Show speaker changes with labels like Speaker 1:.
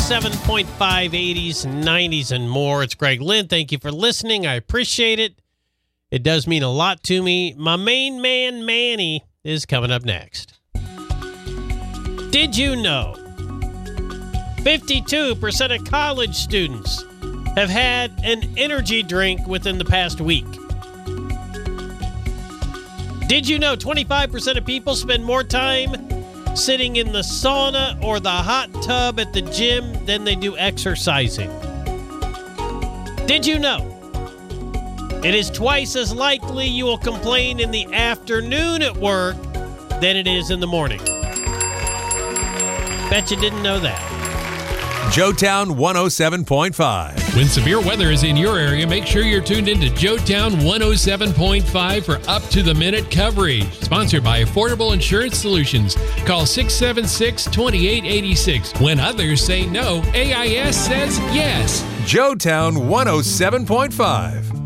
Speaker 1: 107.5, 80s, 90s, and more. It's Greg Lynn. Thank you for listening. I appreciate it. It does mean a lot to me. My main man, Manny, is coming up next. Did you know 52% of college students have had an energy drink within the past week? Did you know 25% of people spend more time sitting in the sauna or the hot tub at the gym than they do exercising? Did you know it is twice as likely you will complain in the afternoon at work than it is in the morning? Bet you didn't know that.
Speaker 2: Joetown 107.5.
Speaker 3: When severe weather is in your area, make sure you're tuned into Joetown 107.5 for up-to-the-minute coverage. Sponsored by Affordable Insurance Solutions. Call 676-2886. When others say no, AIS says yes.
Speaker 2: Joetown 107.5.